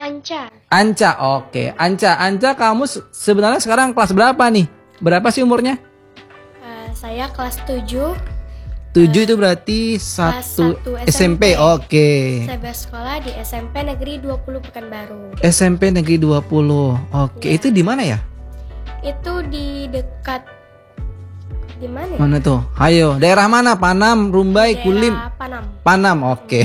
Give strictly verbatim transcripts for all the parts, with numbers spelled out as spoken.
Anca. Anca, oke. Anca, Anca kamu se- sebenarnya sekarang kelas berapa nih? Berapa sih umurnya? Uh, saya kelas tujuh. Tujuh itu berarti satu satu S M P, S M P. oke. Saya bersekolah di S M P Negeri dua puluh Pekanbaru. S M P Negeri dua puluh, oke. Iya. Itu di mana ya? Itu di dekat di mana? ya? Mana tuh? Ayo, daerah mana? Panam, Rumbai, Daerah Kulim. Panam. Panam, oke.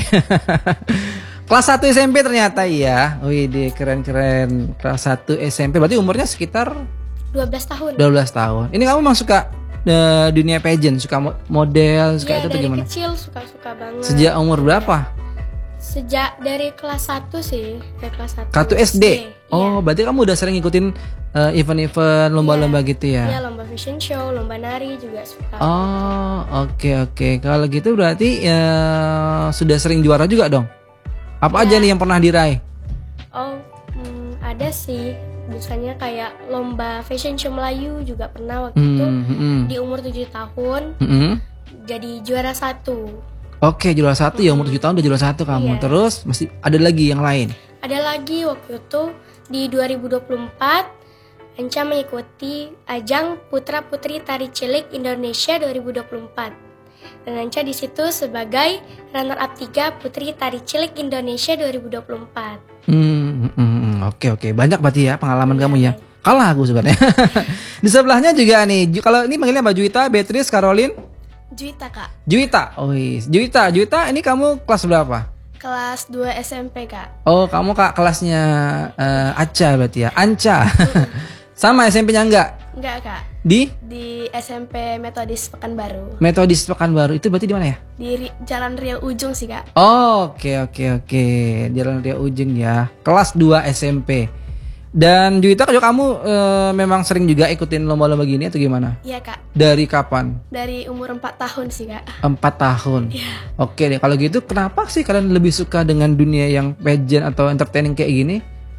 Kelas satu S M P ternyata iya. Wih, di keren-keren. Kelas satu S M P berarti umurnya sekitar dua belas tahun. dua belas tahun. Ini kamu memang suka eh, dunia pageant, suka mo- model, suka Iya, itu atau dari gimana? kecil suka-suka banget. Sejak umur berapa? Sejak dari kelas satu sih, dari kelas satu. Satu S D. Oh, Iya. berarti kamu udah sering ngikutin eh, event-event lomba-lomba gitu ya? Iya, lomba fashion show, lomba nari juga suka. Oh, oke oke. Kalau gitu berarti eh, sudah sering juara juga dong? Apa aja Ya. nih yang pernah diraih? Oh, hmm, ada sih. Misalnya kayak lomba fashion show Melayu juga pernah waktu itu Hmm, hmm, hmm. di umur tujuh tahun Hmm, hmm. jadi juara satu. Oke, juara satu ya, umur tujuh tahun udah juara satu kamu. Iya. Terus masih ada lagi yang lain? Ada lagi waktu itu di dua ribu dua puluh empat Anca mengikuti ajang Putra Putri Tari Cilik Indonesia dua ribu dua puluh empat. Dan Anca di situ sebagai runner up tiga Putri Tari Cilik Indonesia dua ribu dua puluh empat. Hmm, hmm, hmm, oke oke. Banyak berarti ya pengalaman Iya, kamu ya. Kalah aku sebenarnya. Di sebelahnya juga nih. Ju- Kalau ini panggilnya Mbak Juwita, Beatrice, Caroline, Juita kak, Juwita. Oh, iya. Juwita, Juwita ini kamu kelas berapa? kelas dua S M P kak. Oh, kamu kak kelasnya eh, Aca berarti ya. Anca. Sama S M P-nya enggak? Enggak kak, Di di S M P Metodis Pekanbaru. Metodis Pekanbaru. Itu berarti di mana ya? Di Ri- Jalan Riau Ujung sih kak. Oh, oke oke oke. Jalan Ria Ujung ya. Kelas dua S M P. Dan Juwita, kalau kamu eh, memang sering juga ikutin lomba-lomba gini atau gimana? Iya kak, Dari kapan? dari umur empat tahun sih kak. Empat tahun. Iya. Oke deh, kalau gitu kenapa sih kalian lebih suka dengan dunia yang pageant atau entertaining kayak gini?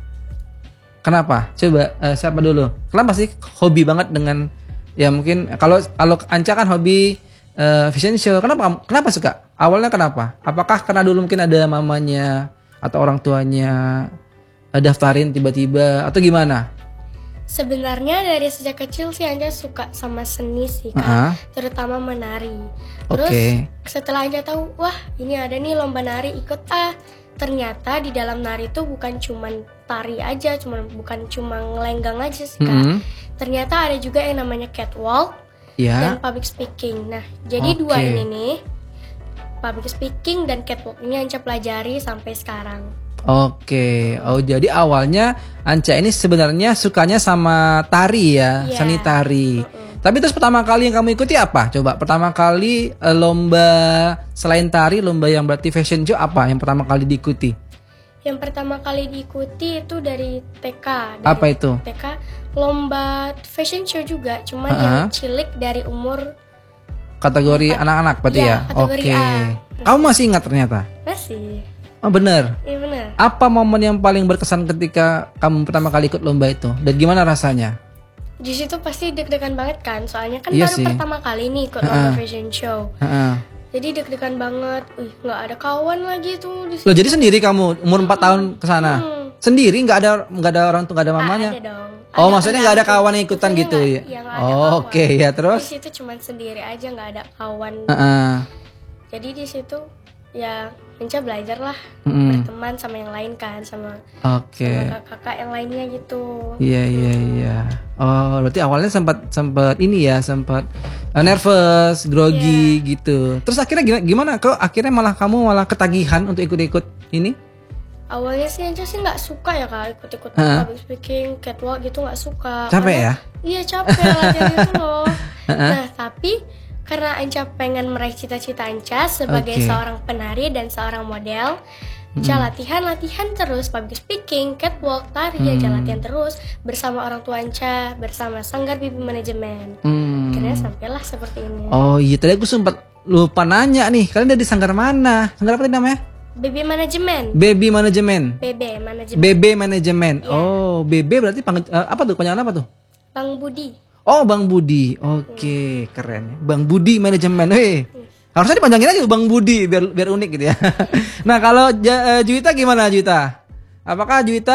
Kenapa? Coba eh, siapa dulu? Kenapa sih hobi banget dengan ya mungkin kalau kalau Anca kan hobi eh, fashion show. Kenapa kamu- kenapa suka? Awalnya kenapa? Apakah karena dulu mungkin ada mamanya atau orang tuanya eh, daftarin tiba-tiba atau gimana? Sebenarnya dari sejak kecil sih Anja suka sama seni sih kak, Heeh. terutama menari. Terus Oke. setelah Anja tahu, wah ini ada nih lomba nari, ikut ah. Ternyata di dalam nari itu bukan cuman tari aja, cuman bukan cuma ngelenggang aja sih kak. Mm-mm. Ternyata ada juga yang namanya catwalk dan Ya. public speaking. Nah jadi Oke. dua ini nih, public speaking dan catwalk ini Anja pelajari sampai sekarang. Oke, oh jadi awalnya Anca ini sebenarnya sukanya sama tari ya, Iya. seni tari. Mm-mm. Tapi terus pertama kali yang kamu ikuti apa? Coba pertama kali eh, lomba selain tari, lomba yang berarti fashion show apa yang pertama kali diikuti? Yang pertama kali diikuti itu dari T K. Dari Apa itu? T K lomba fashion show juga, cuman Uh-uh. yang cilik dari umur Kategori anak-anak berarti Iya, ya? kategori Oke. A. Kamu masih ingat ternyata? masih. Oh bener. Iya benar. Apa momen yang paling berkesan ketika kamu pertama kali ikut lomba itu? Dan gimana rasanya? Di situ pasti deg-degan banget kan, soalnya kan Iya baru sih. pertama kali nih ikut Uh-uh. lomba fashion show. Heeh. Jadi deg-degan banget. Wih, nggak ada kawan lagi tuh di situ. Loh jadi sendiri kamu umur empat tahun ke sana? Hmm. Sendiri nggak ada nggak ada orang tuh nggak ada mamanya? Ada dong. Oh, Ada maksudnya nggak ada aku. kawan yang ikutan Maksudnya gitu nggak- ya? ya, nggak ada Oh, kawan. oke ya terus. Di situ cuman sendiri aja, nggak ada kawan. Heeh. Jadi di situ ya Anca belajar lah Mm-mm. berteman sama yang lain kan, sama Oke. sama kakak-kakak yang lainnya gitu. Iya iya iya. Oh, berarti awalnya sempat sempat ini ya, sempat eh, nervous, grogi Iya. gitu. Terus akhirnya gimana, gimana? Kok akhirnya malah kamu malah ketagihan untuk ikut-ikut ini? Awalnya sih Anca sih nggak suka ya kak ikut-ikut Heeh. public speaking, catwalk gitu nggak suka. Capek Karena- ya? Iya capek latihan itu loh. Heeh. Nah tapi karena Anca pengen meraih cita-cita Anca sebagai Oke. seorang penari dan seorang model, Anca latihan-latihan terus public speaking, catwalk, tari, Anca Hmm. latihan terus bersama orang tua Anca, bersama Sanggar Bibi Manajemen. Hmm. Akhirnya sampailah seperti ini. Oh iya, tadi aku sempat lupa nanya nih. Kalian dari sanggar mana? Sanggar apa tadi namanya? Bibi Manajemen, Baby Manajemen. B B Manajemen, B B Manajemen. Iya. Oh, B B berarti pang- eh, apa tuh? Panjangan apa tuh? Bang Budi. Oh, Bang Budi. Oke, keren. Bang Budi Manajemen. Weh. Harusnya dipanjangin aja Bang Budi biar biar unik gitu ya. Nah, kalau Ja- eh, Juwita gimana Juwita? Apakah Juwita